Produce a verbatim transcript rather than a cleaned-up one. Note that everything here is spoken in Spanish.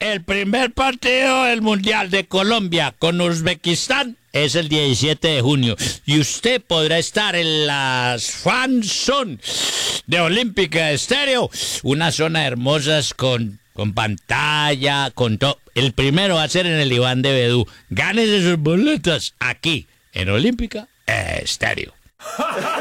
el primer partido del Mundial de Colombia con Uzbekistán es el diecisiete de junio. Y usted podrá estar en las fan zone de Olímpica Estéreo. Unas zonas hermosas con, con pantalla, con todo. El primero va a ser en el Iván de Bedú. Gánese sus boletas aquí en Olímpica Estéreo.